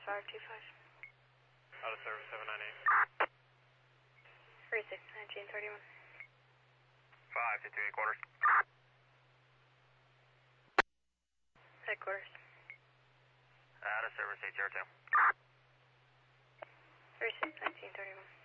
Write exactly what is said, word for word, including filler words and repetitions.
five two five. Out of service seven nine eight. Three six nineteen thirty one. Five two three eight quarters. Headquarters. Out of service eight zero two. Three six nineteen thirty one.